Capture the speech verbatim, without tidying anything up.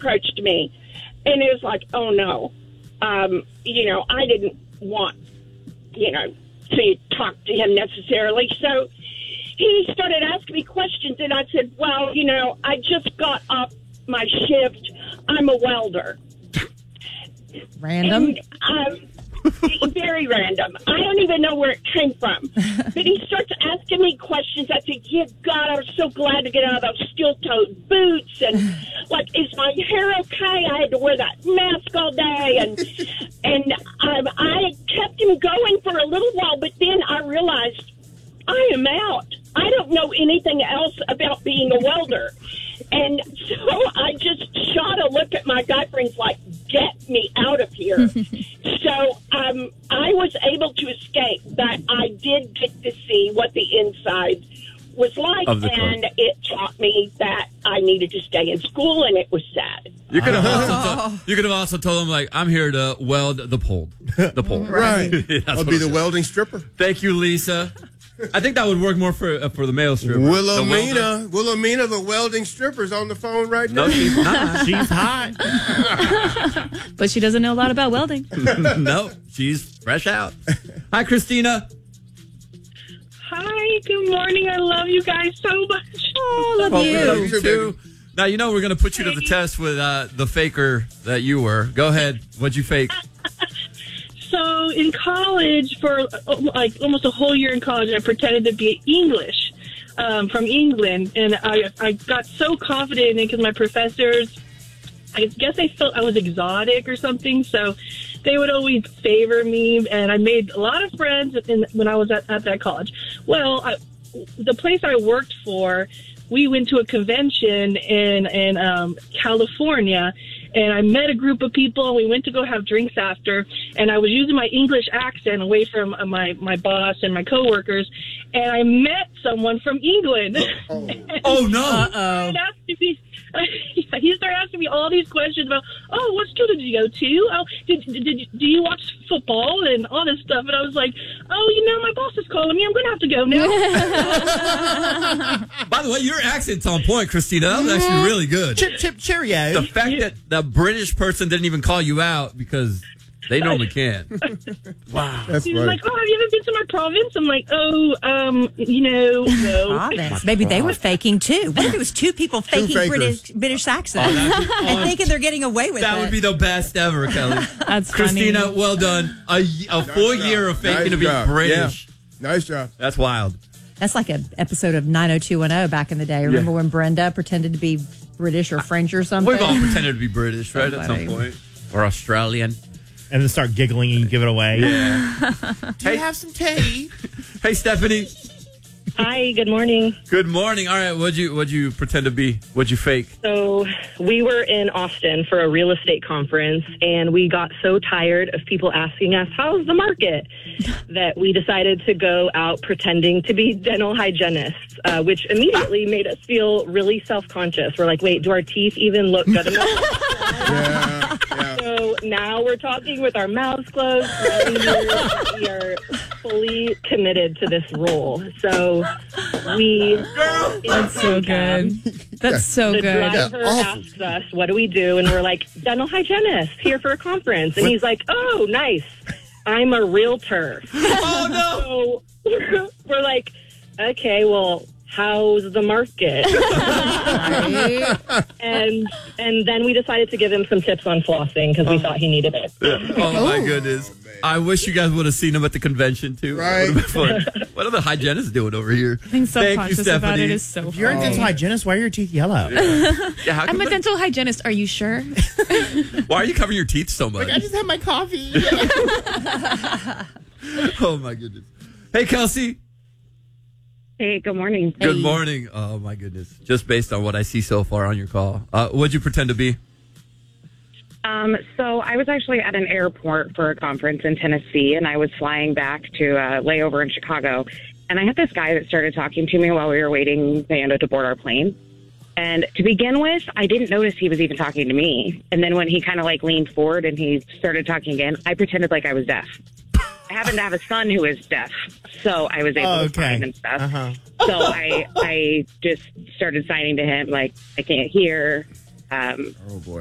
approached me. And it was like, oh, no. Um, you know, I didn't want, you know, to talk to him necessarily. So he started asking me questions, and I said, well, you know, I just got off my shift. I'm a welder. Random? And, um, very random. I don't even know where it came from. But he starts asking me questions. I said, yeah, God, I was so glad to get out of those steel-toed boots. And, like, is my hair okay? I had to wear that mask all day. And and um, I kept him going for a little while, but then I realized I am out. I don't know anything else about being a welder. And so I just shot a look at my guy friends like, get me out of here. So um, I was able to escape, but I did get to see what the inside was like, and it taught me that I needed to stay in school, and it was sad. You could have also, told, you could have also told him, like, I'm here to weld the pole. The pole. Right. Yeah, I'll be the welding stripper. Thank you, Lisa. I think that would work more for uh, for the male stripper. Wilhelmina, Wilhelmina, the welding stripper's on the phone right now. No, she's not. She's hot. But she doesn't know a lot about welding. No, she's fresh out. Hi, Christina. Hi, good morning. I love you guys so much. Oh, love Oh, you. we love you too. Now, you know we're going to put you to the test with uh, the faker that you were. Go ahead. What'd you fake? So in college, for uh, like almost a whole year in college, I pretended to be English um, from England. And I, I got so confident in it because my professors, I guess they felt I was exotic or something. So they would always favor me. And I made a lot of friends in, when I was at, at that college. Well, I, the place I worked for, we went to a convention in, in um, California. And I met a group of people, and we went to go have drinks after. And I was using my English accent away from my, my boss and my coworkers. And I met someone from England. Oh, oh no. Uh-oh. He, he started asking me all these questions about, oh, what school did you go to? Oh, did, did, did do you watch football and all this stuff? And I was like, oh, you know, my boss is calling me. I'm going to have to go now. By the way, your accent's on point, Christina. That was actually really good. Chip, chip, cheerio. The fact that the British person didn't even call you out because they normally can. Wow. That's He was funny. like, oh, have you ever been to my province? I'm like, oh, um, you know, no. Province. Maybe they were faking too. What if it was two people faking fakers. British British accents Oh, that'd be- and thinking they're getting away with That it? would be the best ever, Kelly. That's Christina, funny. well done. A, a full job. year of faking Nice to be job. British. Yeah. Nice job. That's wild. That's like an episode of nine oh two one oh back in the day. Remember when Brenda pretended to be British or French or something? We've all pretended to be British, right, at some funny. point. Or Australian. And then start giggling and you give it away. Yeah. Do you have some tea? Hey, Stephanie. Hi, good morning. Good morning. All right, what'd you what'd you pretend to be? What'd you fake? So we were in Austin for a real estate conference, and we got so tired of people asking us, how's the market, that we decided to go out pretending to be dental hygienists, uh, which immediately made us feel really self-conscious. We're like, wait, do our teeth even look good enough? Yeah. Yeah. So now we're talking with our mouths closed. We are fully committed to this role. So we... That's so good. That's so The good. driver Yeah, awful. asks us, what do we do? And we're like, dental hygienist, here for a conference. And he's like, oh, nice. I'm a realtor. Oh, no. So we're like, okay, well, how's the market? and and then we decided to give him some tips on flossing because we thought he needed it. Oh, my goodness. I wish you guys would have seen him at the convention, too. Right. Would've been fun. What are the hygienists doing over here? Being Thank you, self-conscious about Stephanie. it is so If you're a funny. dental hygienist, why are your teeth yellow? Yeah, how I'm come a the- dental hygienist. Are you sure? Why are you covering your teeth so much? I just had my coffee. Oh, my goodness. Hey, Kelsey. Hey, good morning. Good morning. Oh, my goodness. Just based on what I see so far on your call. Uh, what'd you pretend to be? Um, so I was actually at an airport for a conference in Tennessee, and I was flying back to a layover in Chicago. And I had this guy that started talking to me while we were waiting, you know, to board our plane. And to begin with, I didn't notice he was even talking to me. And then when he kind of like leaned forward and he started talking again, I pretended like I was deaf. I happen to have a son who is deaf, so I was able Oh, to okay. sign and stuff. Uh-huh. So I I just started signing to him like I can't hear. Um, Oh, boy.